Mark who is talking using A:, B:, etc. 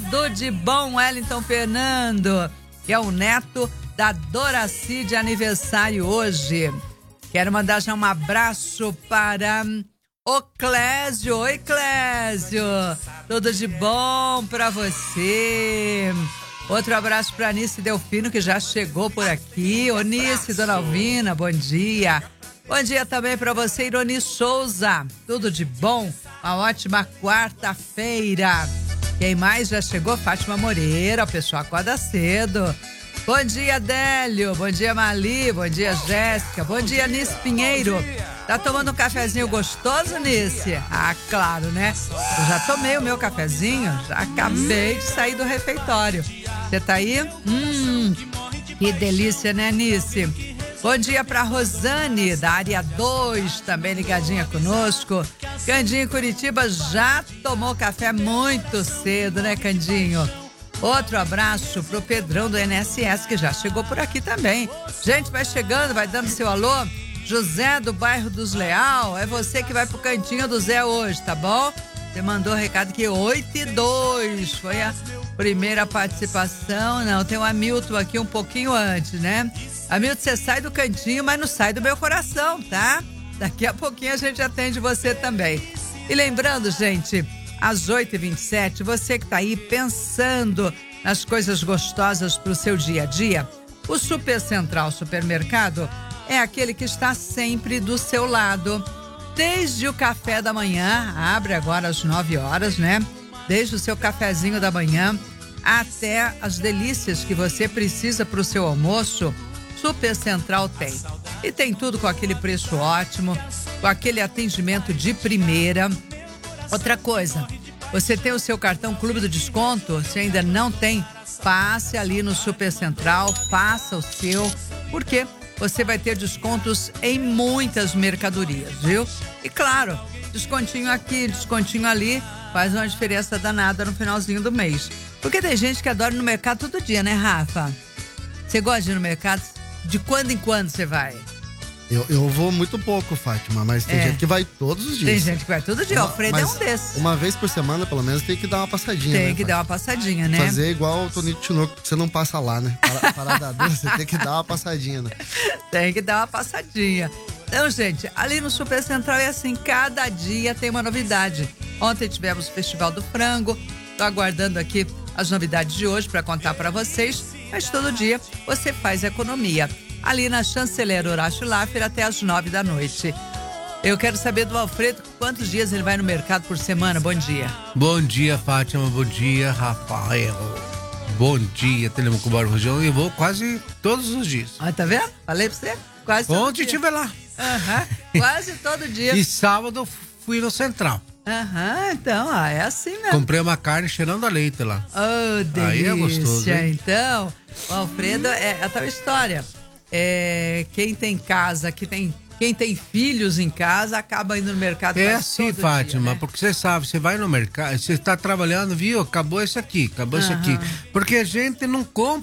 A: tudo de bom, Wellington Fernando, que é o neto da Doraci de aniversário hoje. Quero mandar já um abraço para o Clésio. Oi, Clésio, tudo de bom para você. Outro abraço para Anice Delfino, que já chegou por aqui. Ô, Nice, dona Alvina, bom dia. Bom dia também para você, Ironi Souza. Tudo de bom? Uma ótima quarta-feira. Quem mais já chegou? Fátima Moreira, o pessoal acorda cedo. Bom dia, Délio. Bom dia, Mali. Bom dia, Jéssica. Bom dia, Nice Pinheiro. Tá tomando um cafezinho gostoso, Nice? Ah, claro, né? Eu já tomei o meu cafezinho, já acabei de sair do refeitório. Você tá aí? Que delícia, né, Nice? Bom dia para Rosane, da área 2, também ligadinha conosco. Candinho Curitiba já tomou café muito cedo, né, Candinho? Outro abraço pro Pedrão do NSS, que já chegou por aqui também. Gente, vai chegando, vai dando seu alô. José do bairro dos Leal, é você que vai pro cantinho do Zé hoje, tá bom? Você mandou recado que 8:02 foi a primeira participação. Não, tem o Hamilton aqui um pouquinho antes, né? Hamilton, você sai do cantinho, mas não sai do meu coração, tá? Daqui a pouquinho a gente atende você também. E lembrando, gente, às 8h27, você que tá aí pensando nas coisas gostosas pro seu dia a dia, o Super Central Supermercado é aquele que está sempre do seu lado. Desde o café da manhã, abre agora às 9 horas, né? Desde o seu cafezinho da manhã até as delícias que você precisa para o seu almoço, Super Central tem. E tem tudo com aquele preço ótimo, com aquele atendimento de primeira. Outra coisa, você tem o seu cartão Clube do Desconto? Se ainda não tem, passe ali no Super Central, faça o seu, porque você vai ter descontos em muitas mercadorias, viu? E claro, descontinho aqui, descontinho ali, faz uma diferença danada no finalzinho do mês. Porque tem gente que adora ir no mercado todo dia, né, Rafa? Você gosta de ir no mercado? De quando em quando você vai?
B: Eu vou muito pouco, Fátima, mas tem gente que vai todos os dias.
A: Tem gente que vai todo dia, o Alfredo é um desses.
B: Uma vez por semana, pelo menos, tem que dar uma passadinha,
A: Tem
B: né,
A: que dar uma passadinha, né?
B: Fazer igual o Tonito Tinoco, porque você não passa lá, né? Parada dura, você tem que dar uma passadinha, né?
A: Tem que dar uma passadinha. Então, gente, ali no Super Central é assim, cada dia tem uma novidade. Ontem tivemos o Festival do Frango, tô aguardando aqui as novidades de hoje para contar para vocês, mas todo dia você faz economia. Ali na Chanceler Horácio Laffer até às 9h. Eu quero saber do Alfredo quantos dias ele vai no mercado por semana. Bom dia.
C: Bom dia, Fátima. Bom dia, Rafael. Bom dia, Telemaco Barro Região. Eu vou quase todos os dias.
A: Ah, tá vendo? Falei pra você. Quase todo
C: Ontem
A: dia.
C: estive lá.
A: Quase todo dia.
C: E sábado fui no Central.
A: Então, é assim mesmo.
C: Comprei uma carne cheirando a leite lá.
A: Oh, delícia.
C: Aí é gostoso, hein?
A: Então, o Alfredo é a tal história. Quem tem casa, quem tem filhos em casa, acaba indo no mercado.
C: É assim, Fátima,
A: dia, né?
C: porque você sabe, você vai no mercado, você está trabalhando, viu? Acabou esse aqui. Porque a gente não compra